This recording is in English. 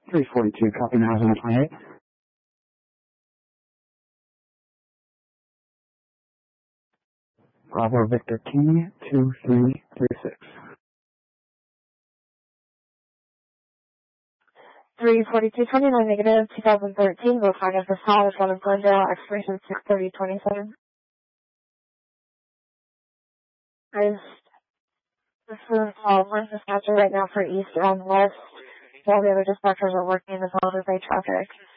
342, copy now, 128. Bravo Victor King, 2336. 34229 negative 2013, go find us for Solid out of Glendale, expiration 6/30/27. This is we're dispatching right now for east and west, while the other dispatchers are working in the Solid Bay traffic.